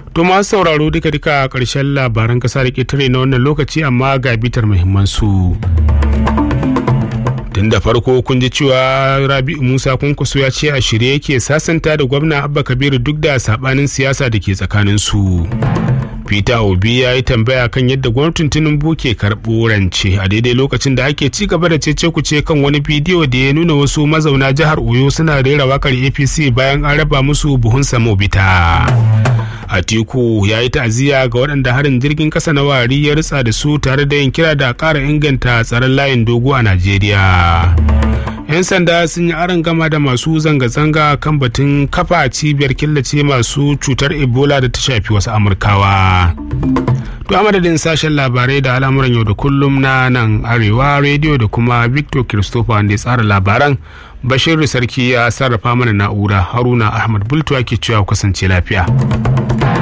To masu sauraro duka ƙarshen labaran ƙasa da ƙetare na wannan lokaci, amma ga bitar muhimmansu. Tun da farko kun ji cewa Rabi'u Musa Kwankwaso ya ce a shirye yake sasanta da gwamna Abba Kabiru duk da saɓanin siyasa da ke tsakaninsu. Peter Obi ya yi tambaya kan yadda gwamnatin Tinubu ke karɓo rance a daidai lokacin da ake ci gaba da cece-kuce kan wani bidiyo da ya nuna wasu mazauna jihar Oyo suna rera wakar APC bayan an raba musu buhun samobita. Atiku ya yi ta'aziyya ga waɗanda harin jirgin ƙasa na Wari ya ritsa da su tare da yin kira da ƙara inganta tsaron layin dogo a Najeriya. 'Yan sanda sun yi arangama da masu zanga-zanga kan batun kafa cibiyar killace masu cutar Ebola da ta shafi wasu Amurkawa. To a madadin sashen labarai da al'amuran yau da kullum na nan Arewa Radio da kuma Victor Christopher wanda ya tsara labaran, Bashiru Sarki ya sarrafa mana na'ura, Haruna Ahmad Bultuwa ke cewa kasance lafiya.